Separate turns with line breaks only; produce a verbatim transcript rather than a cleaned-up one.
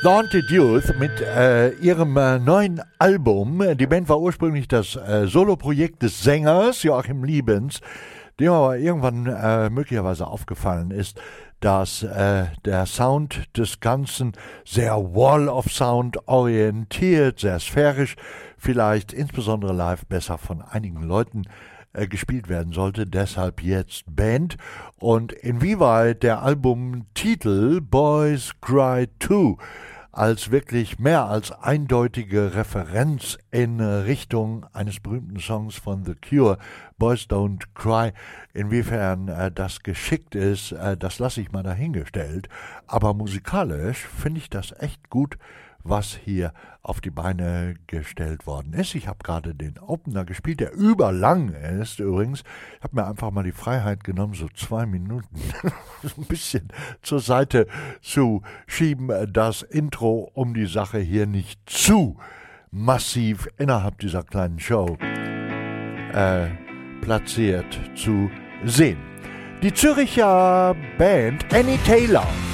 The Haunted Youth mit äh, ihrem äh, neuen Album. Die Band war ursprünglich das äh, Soloprojekt des Sängers Joachim Liebens, dem aber irgendwann äh, möglicherweise aufgefallen ist, dass äh, der Sound des Ganzen sehr Wall of Sound orientiert, sehr sphärisch, vielleicht insbesondere live besser von einigen Leuten äh, gespielt werden sollte, deshalb jetzt Band. Und inwieweit der Albumtitel Boys Cry Too als wirklich mehr als eindeutige Referenz in Richtung eines berühmten Songs von The Cure, Boys Don't Cry, inwiefern äh, das geschickt ist, äh, das lasse ich mal dahingestellt. Aber musikalisch finde ich das echt gut, was hier auf die Beine gestellt worden ist. Ich habe gerade den Opener gespielt, der überlang ist übrigens. Ich habe mir einfach mal die Freiheit genommen, so zwei Minuten ein bisschen zur Seite zu schieben, das Intro, um die Sache hier nicht zu massiv innerhalb dieser kleinen Show äh, platziert zu sehen. Die Züricher Band Annie Taylor